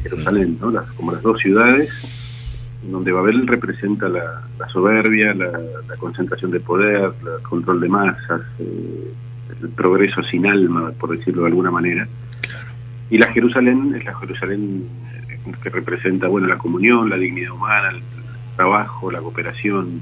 Jerusalén, ¿no? Como las dos ciudades, donde Babel representa la soberbia, la concentración de poder, el control de masas, el progreso sin alma, por decirlo de alguna manera. Claro. Y la Jerusalén es la Jerusalén que representa, bueno, la comunión, la dignidad humana, el trabajo, la cooperación,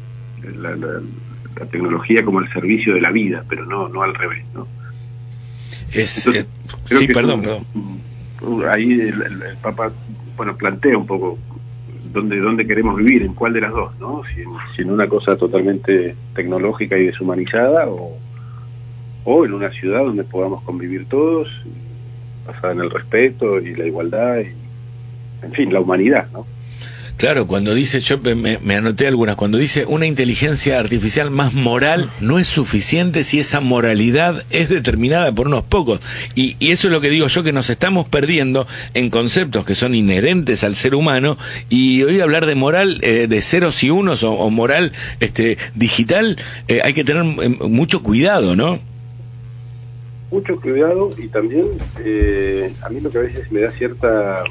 la tecnología como al servicio de la vida, pero no al revés, ¿no? Entonces, sí, perdón. Ahí el Papa, bueno, plantea un poco dónde queremos vivir, en cuál de las dos, ¿no? Si en una cosa totalmente tecnológica y deshumanizada, o en una ciudad donde podamos convivir todos, basada en el respeto y la igualdad y, en fin, la humanidad, ¿no? Claro, cuando dice, yo me anoté algunas, cuando dice una inteligencia artificial más moral no es suficiente si esa moralidad es determinada por unos pocos. Y eso es lo que digo yo, que nos estamos perdiendo en conceptos que son inherentes al ser humano, y hoy hablar de moral de ceros y unos o moral digital, hay que tener mucho cuidado, ¿no? Mucho cuidado, y también a mí lo que a veces me da cierta...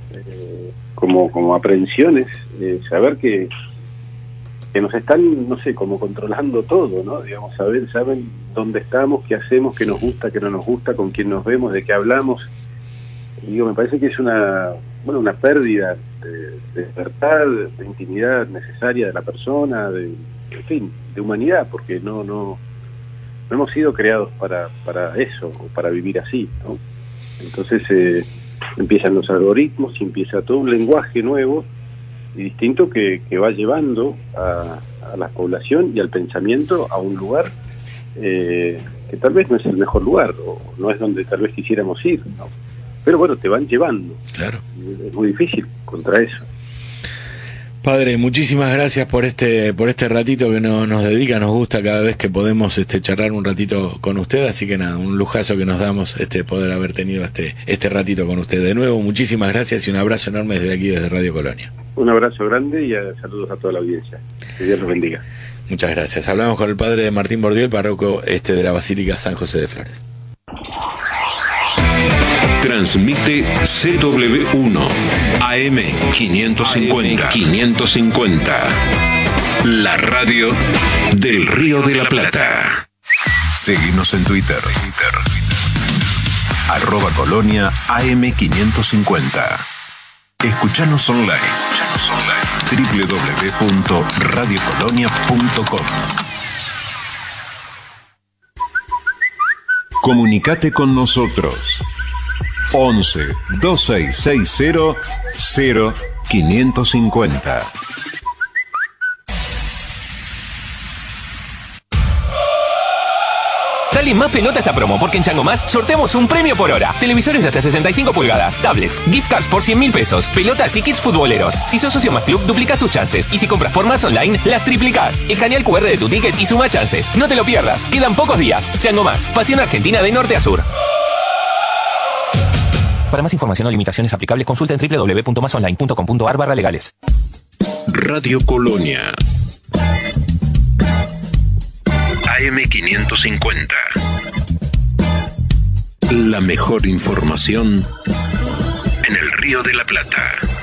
como aprehensiones, saber que nos están, no sé, como controlando todo, ¿no? Digamos, saben dónde estamos, qué hacemos, qué nos gusta, qué no nos gusta, con quién nos vemos, de qué hablamos. Y digo, me parece que es una pérdida de libertad, de intimidad necesaria de la persona, en fin, de humanidad, porque no hemos sido creados para eso, o para vivir así, ¿no? Entonces, empiezan los algoritmos y empieza todo un lenguaje nuevo y distinto que va llevando a la población y al pensamiento a un lugar que tal vez no es el mejor lugar, o no es donde tal vez quisiéramos ir, ¿no? Pero bueno, te van llevando. Claro. Es muy difícil contra eso. Padre, muchísimas gracias por este ratito que nos dedica. Nos gusta cada vez que podemos charlar un ratito con usted, así que nada, un lujazo que nos damos poder haber tenido este ratito con usted. De nuevo, muchísimas gracias y un abrazo enorme desde aquí, desde Radio Colonia. Un abrazo grande y saludos a toda la audiencia. Que Dios los bendiga. Muchas gracias. Hablamos con el padre Martín Bordiú, el párroco de la Basílica San José de Flores. Transmite CW1 AM 550. La radio del Río de la Plata. Seguinos en Twitter. @Colonia AM 550. Escuchanos online. www.radiocolonia.com. Comunicate con nosotros. 11 2660 0550. Dale más pelota a esta promo, porque en Chango Más sorteamos un premio por hora. Televisores de hasta 65 pulgadas, tablets, gift cards por 100.000 pesos, pelotas y kits futboleros. Si sos socio Más Club, duplicás tus chances. Y si compras por Más Online, las triplicás. Escanea el QR de tu ticket y suma chances. No te lo pierdas, quedan pocos días. Chango Más, pasión argentina de norte a sur. Para más información o limitaciones aplicables, consulta en www.masonline.com.ar/legales. Radio Colonia AM 550. La mejor información en el Río de la Plata.